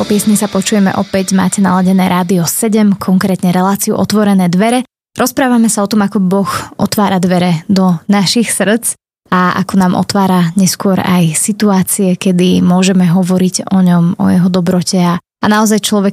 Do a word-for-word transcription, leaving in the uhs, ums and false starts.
Po piesni sa počujeme opäť, máte naladené Rádio sedem, konkrétne reláciu Otvorené dvere. Rozprávame sa o tom, ako Boh otvára dvere do našich srdc a ako nám otvára neskôr aj situácie, kedy môžeme hovoriť o ňom, o jeho dobrote a, a naozaj človek